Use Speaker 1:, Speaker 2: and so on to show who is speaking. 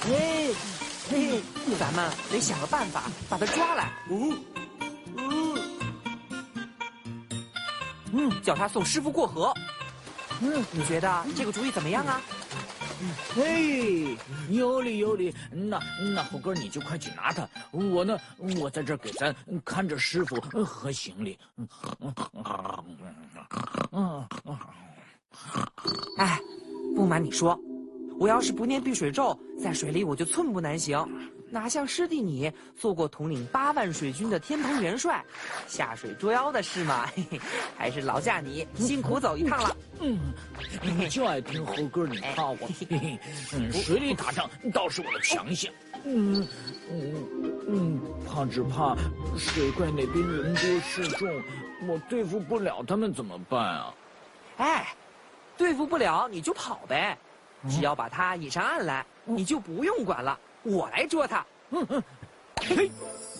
Speaker 1: 嘿，嘿，
Speaker 2: 咱们得想个办法把他抓来。叫他送师傅过河。你觉得这个主意怎么样啊？
Speaker 1: 嘿，有理有理。那猴哥你就快去拿它，我呢，我在这儿给咱看着师傅和行李。
Speaker 2: 哎，不瞒你说，我要是不念避水咒，在水里我就寸步难行，哪像师弟你做过统领8万水军的天蓬元帅，下水捉妖的事嘛，嘿嘿，还是劳驾你辛苦走一趟了。
Speaker 1: 你就爱听猴哥你夸我。水里打仗倒是我的强项。只怕水怪那边人多势众，我对付不了他们怎么办啊？
Speaker 2: 哎，对付不了你就跑呗，只要把他引上岸来，你就不用管了，我来捉他。
Speaker 1: 嘿，